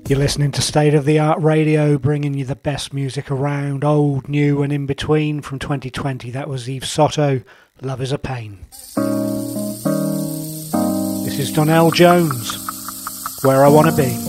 You're listening to State of the Art Radio, bringing you the best music around, old, new and in between from 2020. That was Yves Soto, Love is a Pain. This is Donell Jones, Where I Wanna Be.